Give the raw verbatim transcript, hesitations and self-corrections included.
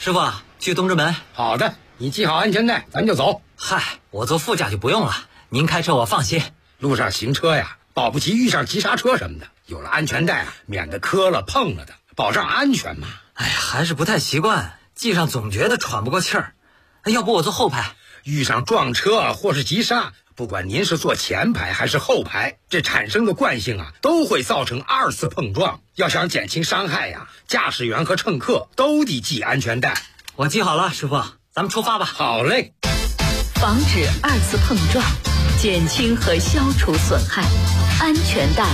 师傅，去东直门。 好的，你系好安全带，咱就走。 嗨，我坐副驾就不用了，您开车我放心。 路上行车呀，保不齐遇上急刹车什么的，有了安全带啊，免得磕了碰了的，保障安全嘛。 哎呀，还是不太习惯，系上总觉得喘不过气儿。要不我坐后排？ 遇上撞车或是急刹，不管您是坐前排还是后排，这产生的惯性啊，都会造成二次碰撞。要想减轻伤害呀，驾驶员和乘客都得系安全带。 我系好了，师傅，咱们出发吧。 好嘞。 防止二次碰撞，减轻和消除损害，安全带